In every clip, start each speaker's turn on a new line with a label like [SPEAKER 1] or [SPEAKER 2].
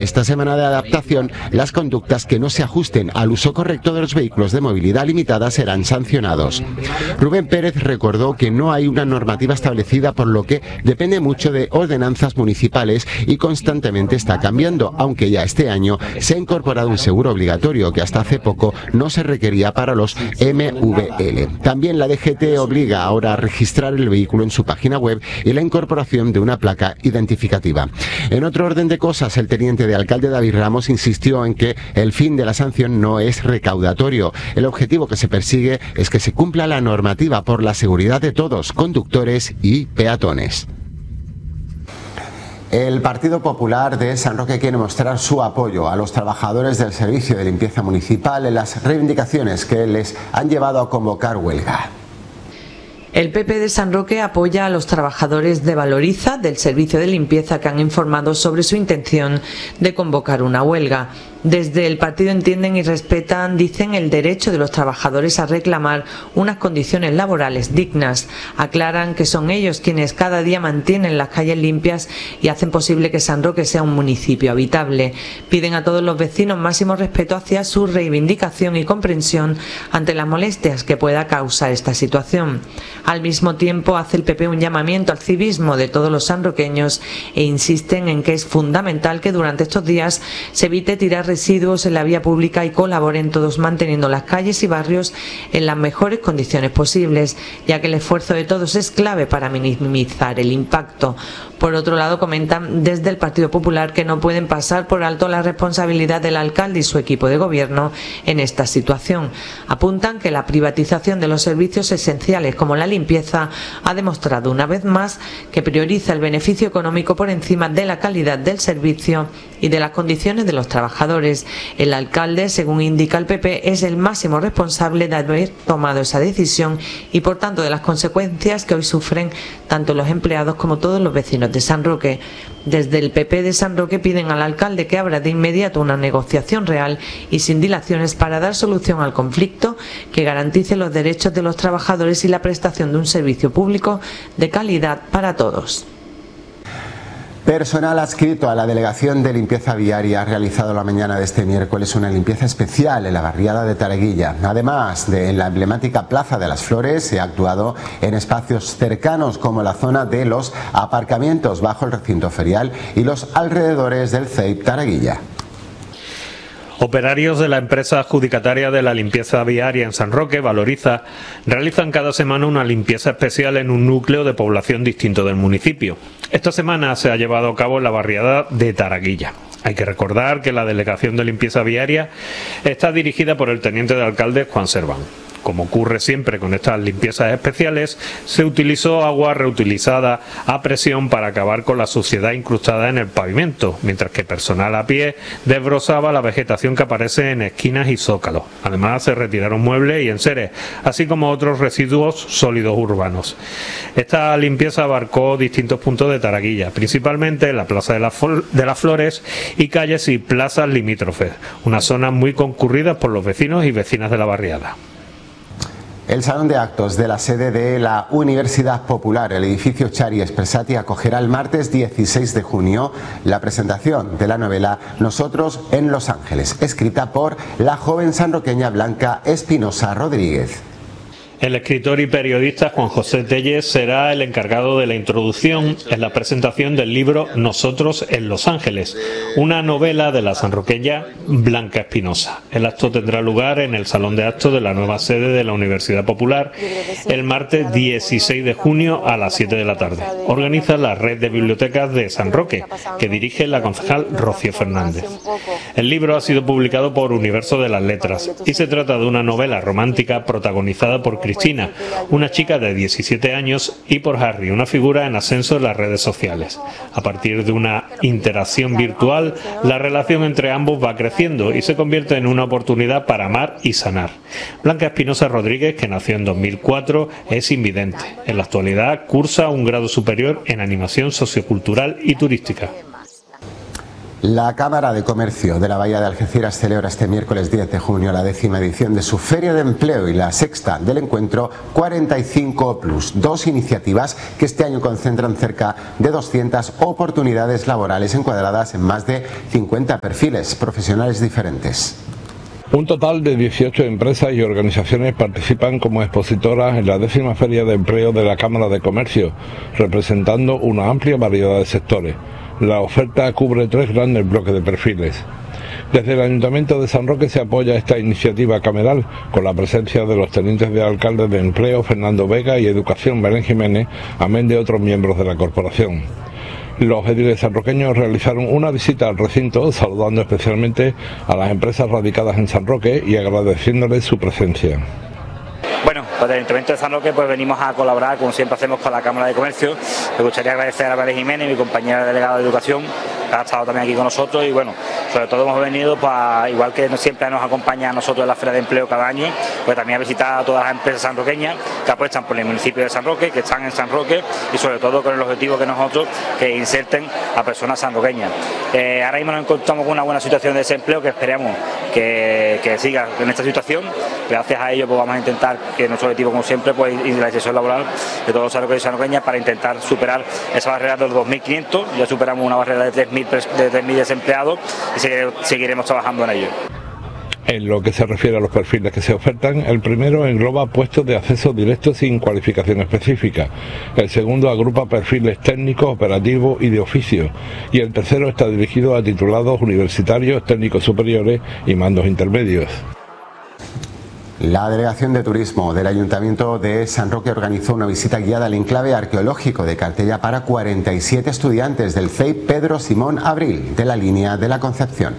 [SPEAKER 1] esta semana de adaptación, las conductas que no se ajusten al uso correcto de los vehículos de movilidad limitada serán sancionados. Rubén Pérez recordó que no hay una normativa establecida, por lo que depende mucho de ordenanzas municipales y constantemente está cambiando, aunque ya este año se ha incorporado un seguro obligatorio que hasta hace poco no se requería para los MVL. También la DGT obliga ahora a registrar el vehículo en su página web y la incorporación de una placa identificativa. En otro orden de cosas, el teniente de alcalde David Ramos insistió en que el fin de la sanción no es recaudatorio. El objetivo que se persigue es que se cumpla la normativa por la seguridad de todos, conductores y peatones. El Partido Popular de San Roque quiere mostrar su apoyo a los trabajadores del Servicio de Limpieza Municipal en las reivindicaciones que les han llevado a convocar huelga.
[SPEAKER 2] El PP de San Roque apoya a los trabajadores de Valoriza, del servicio de limpieza, que han informado sobre su intención de convocar una huelga. Desde el partido entienden y respetan, dicen, el derecho de los trabajadores a reclamar unas condiciones laborales dignas. Aclaran que son ellos quienes cada día mantienen las calles limpias y hacen posible que San Roque sea un municipio habitable. Piden a todos los vecinos máximo respeto hacia su reivindicación y comprensión ante las molestias que pueda causar esta situación. Al mismo tiempo, hace el PP un llamamiento al civismo de todos los sanroqueños e insisten en que es fundamental que durante estos días se evite tirar residuos en la vía pública y colaboren todos manteniendo las calles y barrios en las mejores condiciones posibles, ya que el esfuerzo de todos es clave para minimizar el impacto. Por otro lado, comentan desde el Partido Popular que no pueden pasar por alto la responsabilidad del alcalde y su equipo de gobierno en esta situación. Apuntan que la privatización de los servicios esenciales como la limpieza ha demostrado una vez más que prioriza el beneficio económico por encima de la calidad del servicio y de las condiciones de los trabajadores. El alcalde, según indica el PP, es el máximo responsable de haber tomado esa decisión y por tanto de las consecuencias que hoy sufren tanto los empleados como todos los vecinos de San Roque. Desde el PP de San Roque piden al alcalde que abra de inmediato una negociación real y sin dilaciones para dar solución al conflicto, que garantice los derechos de los trabajadores y la prestación de un servicio público de calidad para todos.
[SPEAKER 1] Personal adscrito a la Delegación de Limpieza Viaria ha realizado la mañana de este miércoles una limpieza especial en la barriada de Taraguilla. Además de en la emblemática Plaza de las Flores, se ha actuado en espacios cercanos como la zona de los aparcamientos bajo el recinto ferial y los alrededores del CEIP Taraguilla.
[SPEAKER 3] Operarios de la empresa adjudicataria de la limpieza viaria en San Roque, Valoriza, realizan cada semana una limpieza especial en un núcleo de población distinto del municipio. Esta semana se ha llevado a cabo en la barriada de Taraguilla. Hay que recordar que la Delegación de Limpieza Viaria está dirigida por el teniente de alcalde Juan Serván. Como ocurre siempre con estas limpiezas especiales, se utilizó agua reutilizada a presión para acabar con la suciedad incrustada en el pavimento, mientras que personal a pie desbrozaba la vegetación que aparece en esquinas y zócalos. Además, se retiraron muebles y enseres, así como otros residuos sólidos urbanos. Esta limpieza abarcó distintos puntos de Taraguilla, principalmente la Plaza de las Flores y calles y plazas limítrofes, unas zonas muy concurridas por los vecinos y vecinas de la barriada.
[SPEAKER 1] El Salón de Actos de la sede de la Universidad Popular, el edificio Chari Espresati, acogerá el martes 16 de junio la presentación de la novela Nosotros en Los Ángeles, escrita por la joven sanroqueña Blanca Espinosa Rodríguez.
[SPEAKER 3] El escritor y periodista Juan José Tellez será el encargado de la introducción en la presentación del libro Nosotros en Los Ángeles, una novela de la sanroqueña Blanca Espinosa. El acto tendrá lugar en el Salón de Actos de la nueva sede de la Universidad Popular el martes 16 de junio a las 7 de la tarde. Organiza la Red de Bibliotecas de San Roque, que dirige la concejal Rocío Fernández. El libro ha sido publicado por Universo de las Letras y se trata de una novela romántica protagonizada por Cristina, una chica de 17 años, y por Harry, una figura en ascenso en las redes sociales. A partir de una interacción virtual, la relación entre ambos va creciendo y se convierte en una oportunidad para amar y sanar. Blanca Espinosa Rodríguez, que nació en 2004, es invidente. En la actualidad cursa un grado superior en animación sociocultural y turística.
[SPEAKER 1] La Cámara de Comercio de la Bahía de Algeciras celebra este miércoles 10 de junio la 10ª edición de su Feria de Empleo y la sexta del encuentro 45+, dos iniciativas que este año concentran cerca de 200 oportunidades laborales encuadradas en más de 50 perfiles profesionales diferentes.
[SPEAKER 4] Un total de 18 empresas y organizaciones participan como expositoras en la 10ª Feria de Empleo de la Cámara de Comercio, representando una amplia variedad de sectores. La oferta cubre 3 grandes bloques de perfiles. Desde el Ayuntamiento de San Roque se apoya esta iniciativa cameral con la presencia de los tenientes de alcalde de Empleo, Fernando Vega, y Educación, Belén Jiménez, amén de otros miembros de la corporación. Los ediles sanroqueños realizaron una visita al recinto, saludando especialmente a las empresas radicadas en San Roque y agradeciéndoles su presencia.
[SPEAKER 5] Bueno, pues del Ayuntamiento de San Roque pues venimos a colaborar, como siempre hacemos, con la Cámara de Comercio. Me gustaría agradecer a Belén Jiménez, mi compañera delegada de Educación, que ha estado también aquí con nosotros, y bueno, sobre todo hemos venido, pues, igual que siempre nos acompaña a nosotros en la Feria de Empleo cada año, pues también a visitar a todas las empresas sanroqueñas que apuestan por el municipio de San Roque, que están en San Roque, y sobre todo con el objetivo que nosotros, que inserten a personas sanroqueñas. Ahora mismo nos encontramos con una buena situación de desempleo que esperamos que siga en esta situación. Gracias a ello pues vamos a intentar que nuestro objetivo, como siempre, pues ir la inserción laboral de todos los sanroqueños y sanroqueñas para intentar superar esa barrera de los 2.500, ya superamos una barrera de 3.000 desempleados y seguiremos trabajando en ello.
[SPEAKER 4] En lo que se refiere a los perfiles que se ofertan, el primero engloba puestos de acceso directo sin cualificación específica, el segundo agrupa perfiles técnicos, operativos y de oficio, y el tercero está dirigido a titulados universitarios, técnicos superiores y mandos intermedios.
[SPEAKER 1] La Delegación de Turismo del Ayuntamiento de San Roque organizó una visita guiada al enclave arqueológico de Cartella para 47 estudiantes del CEIP Pedro Simón Abril, de la línea de la Concepción.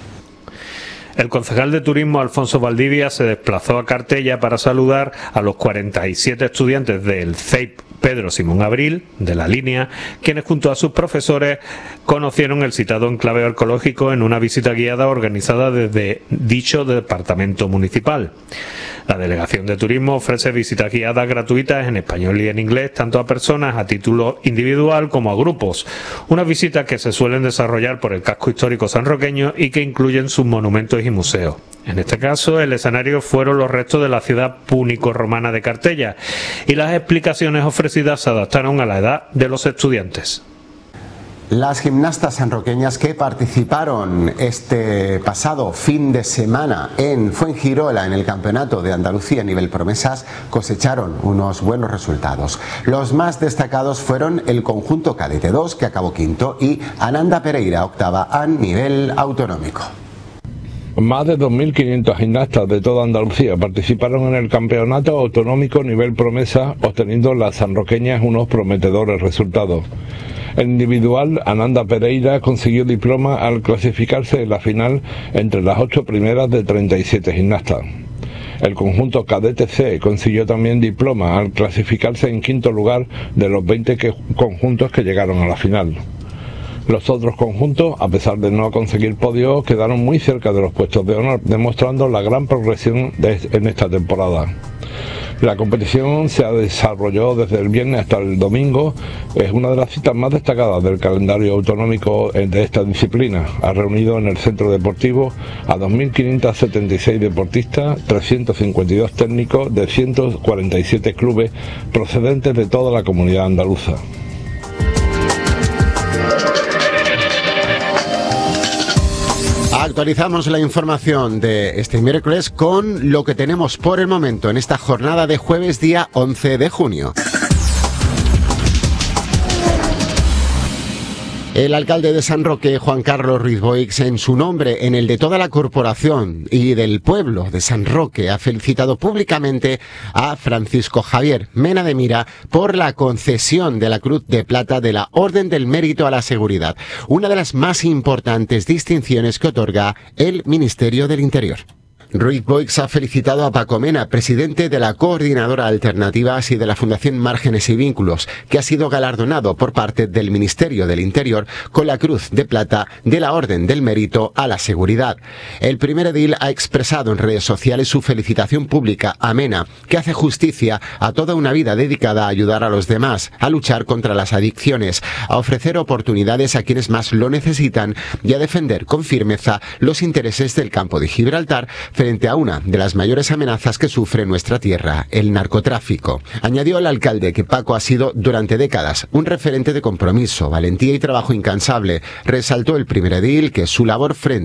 [SPEAKER 3] El concejal de Turismo, Alfonso Valdivia, se desplazó a Cartella para saludar a los 47 estudiantes del CEIP Pedro Simón Abril, de la línea, quienes junto a sus profesores conocieron el citado enclave arqueológico en una visita guiada organizada desde dicho departamento municipal. La Delegación de Turismo ofrece visitas guiadas gratuitas en español y en inglés, tanto a personas a título individual como a grupos. Unas visitas que se suelen desarrollar por el casco histórico sanroqueño y que incluyen sus monumentos y museos. En este caso, el escenario fueron los restos de la ciudad púnico-romana de Cartella, y las explicaciones ofrecidas se adaptaron a la edad de los estudiantes.
[SPEAKER 1] Las gimnastas sanroqueñas que participaron este pasado fin de semana en Fuengirola en el Campeonato de Andalucía a nivel promesas cosecharon unos buenos resultados. Los más destacados fueron el conjunto Cadete 2, que acabó quinto, y Ananda Pereira, octava a nivel autonómico.
[SPEAKER 4] Más de 2.500 gimnastas de toda Andalucía participaron en el Campeonato Autonómico Nivel Promesa, obteniendo las sanroqueñas unos prometedores resultados. En individual, Ananda Pereira consiguió diploma al clasificarse en la final entre las 8 primeras de 37 gimnastas. El conjunto Cadete C consiguió también diploma al clasificarse en quinto lugar de los 20 conjuntos que llegaron a la final. Los otros conjuntos, a pesar de no conseguir podio, quedaron muy cerca de los puestos de honor, demostrando la gran progresión en esta temporada. La competición se desarrolló desde el viernes hasta el domingo. Es una de las citas más destacadas del calendario autonómico de esta disciplina. Ha reunido en el centro deportivo a 2.576 deportistas, 352 técnicos de 147 clubes procedentes de toda la comunidad andaluza.
[SPEAKER 1] Actualizamos la información de este miércoles con lo que tenemos por el momento en esta jornada de jueves día 11 de junio. El alcalde de San Roque, Juan Carlos Ruiz Boix, en su nombre, en el de toda la corporación y del pueblo de San Roque, ha felicitado públicamente a Francisco Javier Mena de Mira por la concesión de la Cruz de Plata de la Orden del Mérito a la Seguridad, una de las más importantes distinciones que otorga el Ministerio del Interior. Ruiz Boix ha felicitado a Paco Mena, presidente de la Coordinadora Alternativas y de la Fundación Márgenes y Vínculos, que ha sido galardonado por parte del Ministerio del Interior con la Cruz de Plata de la Orden del Mérito a la Seguridad. El primer edil ha expresado en redes sociales su felicitación pública a Mena, que hace justicia a toda una vida dedicada a ayudar a los demás, a luchar contra las adicciones, a ofrecer oportunidades a quienes más lo necesitan y a defender con firmeza los intereses del campo de Gibraltar frente a una de las mayores amenazas que sufre nuestra tierra, el narcotráfico. Añadió el alcalde que Paco ha sido durante décadas un referente de compromiso, valentía y trabajo incansable. Resaltó el primer edil que su labor frente